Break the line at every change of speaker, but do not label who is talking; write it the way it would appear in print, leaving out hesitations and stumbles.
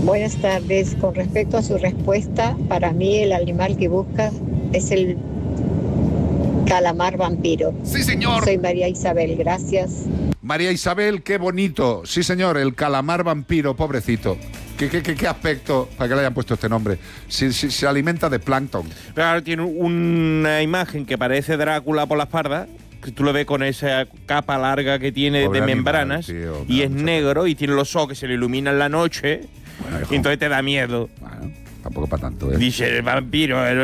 Buenas tardes. Con respecto a su respuesta, para mí el animal que busca es el calamar vampiro.
Sí, señor.
Soy María Isabel, gracias.
María Isabel, qué bonito. Sí, señor, el calamar vampiro, pobrecito. ¿Qué aspecto para que le hayan puesto este nombre? Se alimenta de plancton.
Claro, tiene una imagen que parece Drácula por la espalda, que tú lo ves con esa capa larga que tiene
Pobre
de
animal,
membranas,
tío,
y es negro y tiene los ojos que se le iluminan la noche,
Bueno,
y entonces te da miedo.
Bueno, tampoco para tanto, ¿eh?
Dice el vampiro,